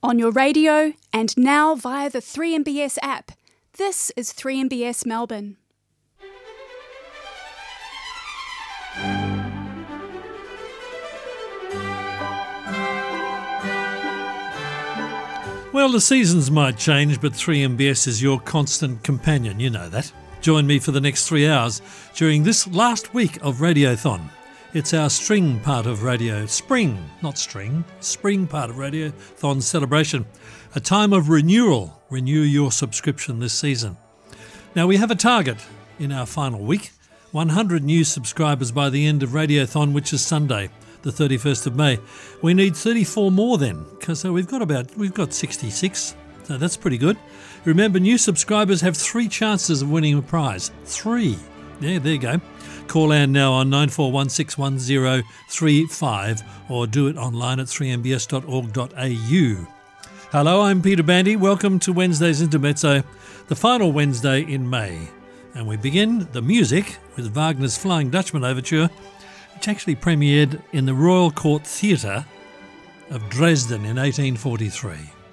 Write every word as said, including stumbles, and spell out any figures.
on your radio and now via the three M B S app. This is three M B S Melbourne. Well, the seasons might change, but three M B S is your constant companion, you know that. Join me for the next three hours during this last week of Radiothon. It's our string part of radio, spring, not string, spring part of Radiothon celebration. A time of renewal. Renew your subscription this season. Now, we have a target in our final week, one hundred new subscribers by the end of Radiothon, which is Sunday, the thirty-first of May. We need thirty-four more then, because so we've got about we've got sixty-six, so that's pretty good. Remember, new subscribers have three chances of winning a prize. Three. Yeah, there you go. Call Anne now on nine four one six one zero three five or do it online at three m b s dot org dot a u. Hello, I'm Peter Bandy. Welcome to Wednesday's Intermezzo, the final Wednesday in May. And we begin the music with Wagner's Flying Dutchman Overture, which actually premiered in the Royal Court Theatre of Dresden in eighteen forty-three.